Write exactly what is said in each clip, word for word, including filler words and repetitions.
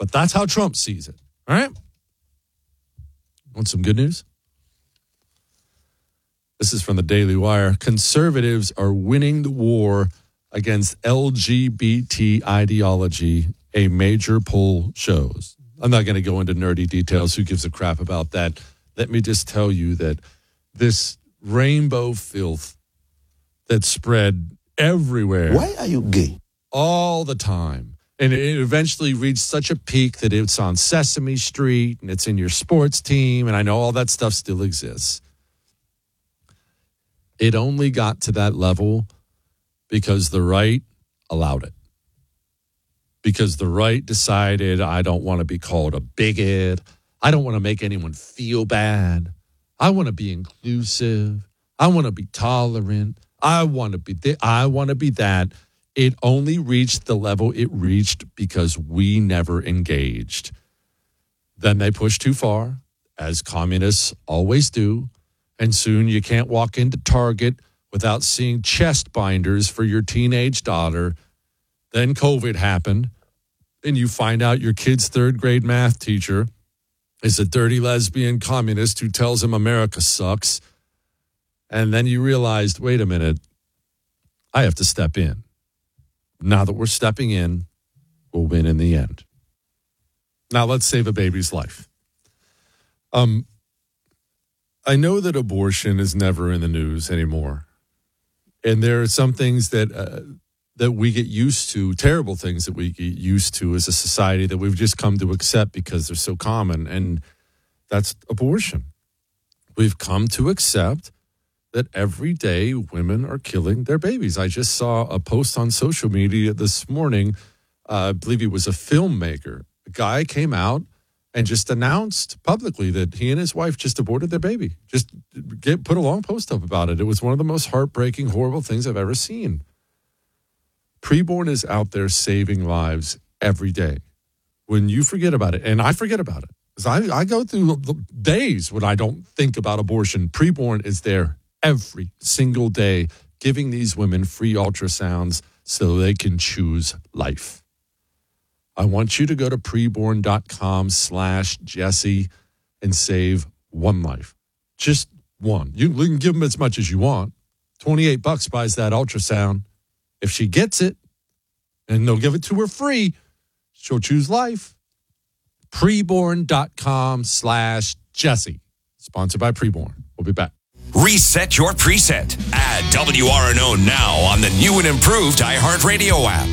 But that's how Trump sees it. All right? Want some good news? This is from the Daily Wire. Conservatives are winning the war against L G B T ideology, a major poll shows. I'm not going to go into nerdy details. Who gives a crap about that? Let me just tell you that this rainbow filth that spread everywhere. Why are you gay? All the time. And it eventually reached such a peak that it's on Sesame Street and it's in your sports team. And I know all that stuff still exists. It only got to that level because the right allowed it. Because the right decided, I don't want to be called a bigot. I don't want to make anyone feel bad. I want to be inclusive. I want to be tolerant. I want to be th- I want to be that. It only reached the level it reached because we never engaged. Then they pushed too far, as communists always do. And soon you can't walk into Target without seeing chest binders for your teenage daughter. Then COVID happened, and you find out your kid's third grade math teacher is a dirty lesbian communist who tells him America sucks. And then you realized, wait a minute, I have to step in. Now that we're stepping in, we'll win in the end. Now let's save a baby's life. Um, I know that abortion is never in the news anymore. And there are some things that uh, that we get used to, terrible things that we get used to as a society that we've just come to accept because they're so common. And that's abortion. We've come to accept that every day women are killing their babies. I just saw a post on social media this morning. Uh, I believe he was a filmmaker. A guy came out and just announced publicly that he and his wife just aborted their baby. Just get, put a long post up about it. It was one of the most heartbreaking, horrible things I've ever seen. Preborn is out there saving lives every day. When you forget about it, and I forget about it, because I, I go through days when I don't think about abortion. Preborn is there every single day, giving these women free ultrasounds so they can choose life. I want you to go to preborn.com slash Jesse and save one life. Just one. You can give them as much as you want. twenty-eight bucks buys that ultrasound. If she gets it, and they'll give it to her free, she'll choose life. Preborn.com slash Jesse. Sponsored by Preborn. We'll be back. Reset your preset. Add W R N O now on the new and improved iHeartRadio app.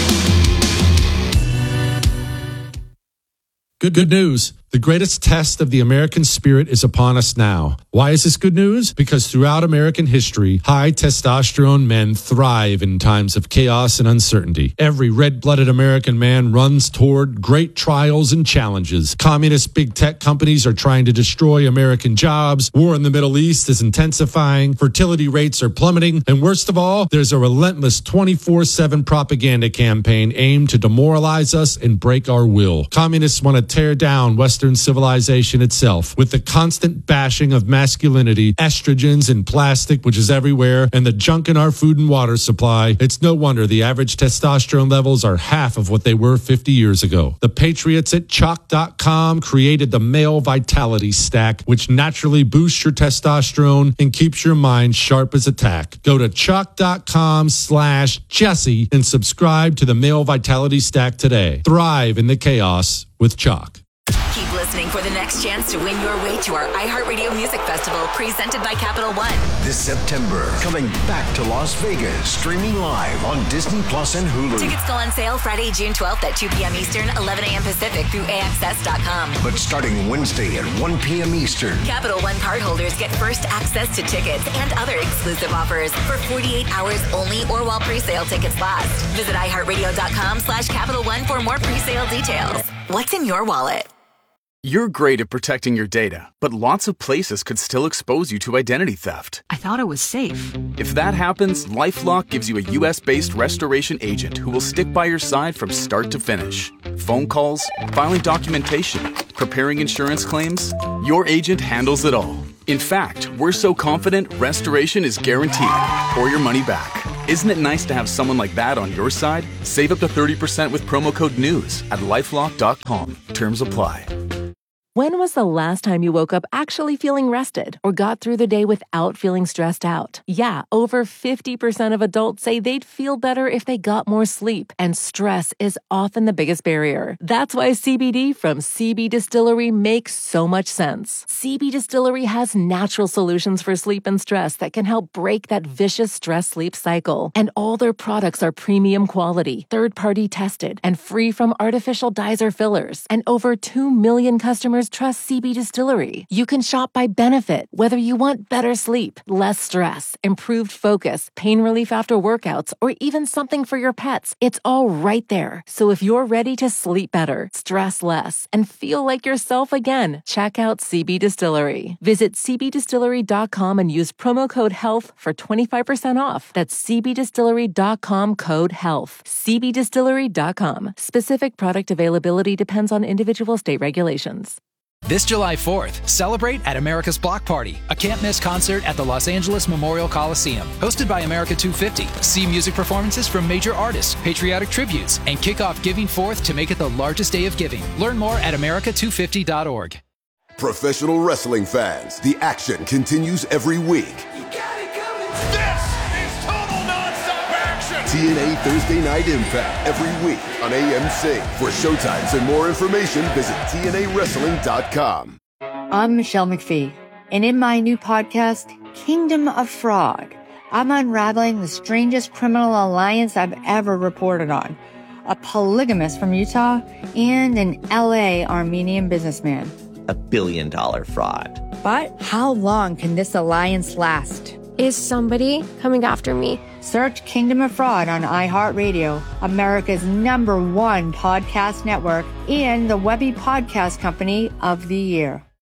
Good, good news. The greatest test of the American spirit is upon us now. Why is this good news? Because throughout American history, high testosterone men thrive in times of chaos and uncertainty. Every red-blooded American man runs toward great trials and challenges. Communist big tech companies are trying to destroy American jobs. War in the Middle East is intensifying. Fertility rates are plummeting. And worst of all, there's a relentless twenty-four seven propaganda campaign aimed to demoralize us and break our will. Communists want to tear down Western civilization itself with the constant bashing of masculinity, estrogens, and plastic, which is everywhere, and the junk in our food and water supply. It's no wonder the average testosterone levels are half of what they were fifty years ago. The patriots at chalk dot com created the Male Vitality Stack, which naturally boosts your testosterone and keeps your mind sharp as a tack. Go to chalk dot com slash Jesse and subscribe to the Male Vitality Stack today. Thrive in the chaos with Chalk. Keep listening for the next chance to win your way to our iHeartRadio Music Festival, presented by Capital One. This September, coming back to Las Vegas, streaming live on Disney Plus and Hulu. Tickets go on sale Friday, June twelfth at two p.m. Eastern, eleven a.m. Pacific through A X S dot com. But starting Wednesday at one p.m. Eastern, Capital One cardholders get first access to tickets and other exclusive offers for forty-eight hours only or while pre-sale tickets last. Visit iHeartRadio.com slash Capital One for more pre-sale details. What's in your wallet? You're great at protecting your data, but lots of places could still expose you to identity theft. I thought it was safe. If that happens, LifeLock gives you a U S-based restoration agent who will stick by your side from start to finish. Phone calls, filing documentation, preparing insurance claims, your agent handles it all. In fact, we're so confident restoration is guaranteed or your money back. Isn't it nice to have someone like that on your side? Save up to thirty percent with promo code NEWS at lifelock dot com. Terms apply. When was the last time you woke up actually feeling rested or got through the day without feeling stressed out? Yeah, over fifty percent of adults say they'd feel better if they got more sleep, and stress is often the biggest barrier. That's why C B D from C B Distillery makes so much sense. C B Distillery has natural solutions for sleep and stress that can help break that vicious stress-sleep cycle. And all their products are premium quality, third-party tested, and free from artificial dyes or fillers. And over two million customers trust C B Distillery. You can shop by benefit, whether you want better sleep, less stress, improved focus, pain relief after workouts, or even something for your pets. It's all right there. So if you're ready to sleep better, stress less, and feel like yourself again, check out C B Distillery. Visit c b distillery dot com and use promo code HEALTH for twenty-five percent off. That's c b distillery dot com code HEALTH. c b distillery dot com. Specific product availability depends on individual state regulations. This July fourth, celebrate at America's Block Party, a can't-miss concert at the Los Angeles Memorial Coliseum. Hosted by America two fifty, see music performances from major artists, patriotic tributes, and kick off Giving Fourth to make it the largest day of giving. Learn more at america two fifty dot org. Professional wrestling fans, the action continues every week. You got it coming. This is total nonstop action. T N A Thursday Night Impact every week on A M C. For showtimes and more information, visit T N A wrestling dot com. I'm Michelle McPhee, and in my new podcast, Kingdom of Fraud, I'm unraveling the strangest criminal alliance I've ever reported on. A polygamist from Utah and an L A Armenian businessman. A billion dollar fraud. But how long can this alliance last? Is somebody coming after me? Search Kingdom of Fraud on iHeartRadio, America's number one podcast network, and the Webby Podcast Company of the Year.